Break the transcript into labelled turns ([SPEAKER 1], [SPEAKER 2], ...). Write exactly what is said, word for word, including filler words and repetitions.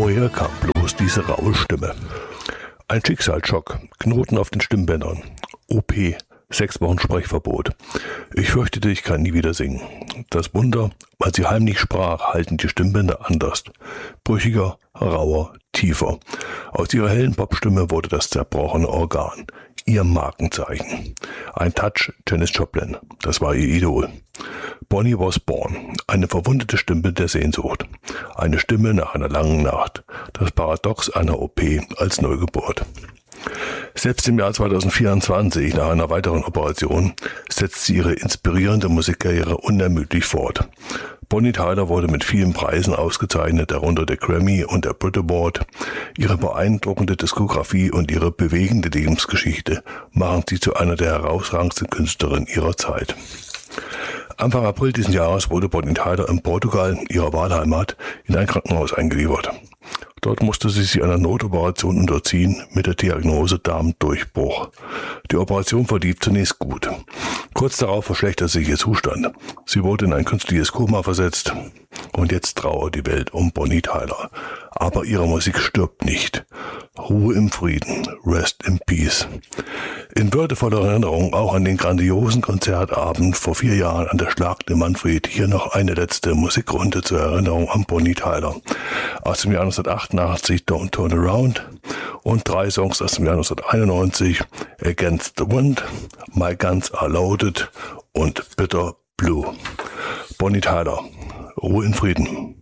[SPEAKER 1] Woher kam bloß diese raue Stimme? Ein Schicksalsschock, Knoten auf den Stimmbändern, O P, sechs Wochen Sprechverbot. Ich fürchtete, ich kann nie wieder singen. Das Wunder, als sie heimlich sprach, halten die Stimmbänder anders. Brüchiger, rauer, tiefer. Aus ihrer hellen Popstimme wurde das zerbrochene Organ. Ihr Markenzeichen. Ein Touch Janis Joplin. Das war ihr Idol. Bonnie was born. Eine verwundete Stimme der Sehnsucht. Eine Stimme nach einer langen Nacht. Das Paradox einer O P als Neugeburt. Selbst im Jahr zweitausendvierundzwanzig, nach einer weiteren Operation, setzt sie ihre inspirierende Musikkarriere unermüdlich fort. Bonnie Tyler wurde mit vielen Preisen ausgezeichnet, darunter der Grammy und der Brit Award. Ihre beeindruckende Diskografie und ihre bewegende Lebensgeschichte machen sie zu einer der herausragendsten Künstlerinnen ihrer Zeit. Anfang April diesen Jahres wurde Bonnie Tyler in Portugal, ihrer Wahlheimat, in ein Krankenhaus eingeliefert. Dort musste sie sich einer Notoperation unterziehen mit der Diagnose Darmdurchbruch. Die Operation verlief zunächst gut. Kurz darauf verschlechterte sich ihr Zustand. Sie wurde in ein künstliches Koma versetzt und jetzt trauert die Welt um Bonnie Tyler. Aber ihre Musik stirbt nicht. Ruhe im Frieden, rest in peace. In würdevoller Erinnerung auch an den grandiosen Konzertabend vor vier Jahren an der Schlacht in Manfred hier noch eine letzte Musikrunde zur Erinnerung an Bonnie Tyler. Aus dem Jahr neunzehnhundertachtundachtzig Don't Turn Around und drei Songs aus dem Jahr neunzehnhunderteinundneunzig Against the Wind, My Guns Are Loaded und Bitter Blue. Bonnie Tyler, Ruhe in Frieden.